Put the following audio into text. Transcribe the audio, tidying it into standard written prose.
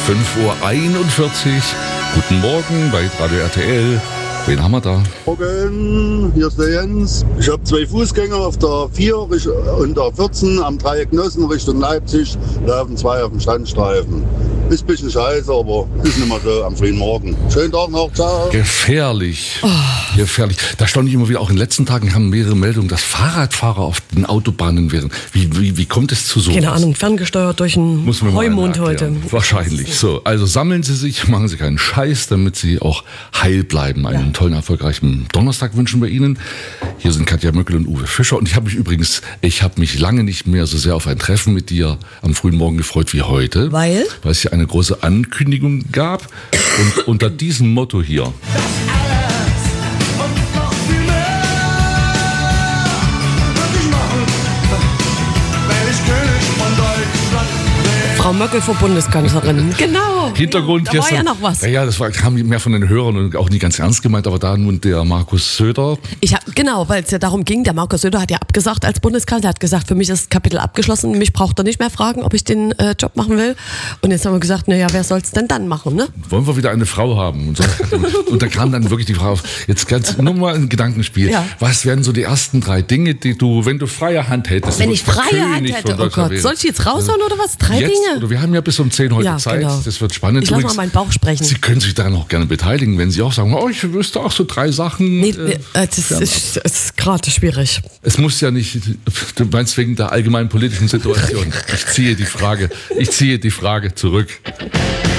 5:41 Uhr. Guten Morgen bei Radio RTL. Wen haben wir da? Morgen, hier ist der Jens. Ich habe 2 Fußgänger auf der 4 und der 14 am Dreieck Nossen Richtung Leipzig. Laufen 2 auf dem Standstreifen. Ist ein bisschen scheiße, aber ist nicht mehr so am frühen Morgen. Schönen Tag noch, ciao. Gefährlich. Gefährlich. Da staune ich immer wieder, auch in den letzten Tagen haben mehrere Meldungen, dass Fahrradfahrer auf den Autobahnen wären. Wie kommt es zu so? Keine Ahnung, ferngesteuert durch einen Heumond heute. Wahrscheinlich. So, also sammeln Sie sich, machen Sie keinen Scheiß, damit Sie auch heil bleiben. Einen tollen, erfolgreichen Donnerstag wünschen wir Ihnen. Hier sind Katja Möckel und Uwe Fischer. Und ich habe mich lange nicht mehr so sehr auf ein Treffen mit dir am frühen Morgen gefreut wie heute. Weil es hier eine große Ankündigung gab. Und unter diesem Motto hier. Frau Möckel für Bundeskanzlerin. Genau. Hintergrund da gestern. war ja noch was. Ja, das kam mehr von den Hörern und auch nicht ganz ernst gemeint, aber da nun der Markus Söder. Genau, weil es ja darum ging, der Markus Söder hat ja abgesagt als Bundeskanzler, hat gesagt, für mich ist das Kapitel abgeschlossen, mich braucht er nicht mehr fragen, ob ich den Job machen will. Und jetzt haben wir gesagt, naja, wer soll es denn dann machen, ne? Wollen wir wieder eine Frau haben? Und da kam dann wirklich die Frage auf, jetzt ganz nur mal ein Gedankenspiel. Ja. Was wären so die ersten 3 Dinge, die du, wenn du freie Hand hättest? Wenn ich freie Hand hätte, oh Gott, soll ich jetzt raushauen oder was? 3 Dinge? Oder wir haben ja bis um 10 heute Zeit, genau. Das wird spannend. Ich lasse mal meinen Bauch sprechen. Sie können sich daran auch gerne beteiligen, wenn Sie auch sagen, ich wüsste auch so 3 Sachen. Nee, das ist gerade schwierig. Es muss ja nicht, du meinst wegen der allgemeinen politischen Situation. Ich ziehe die Frage zurück.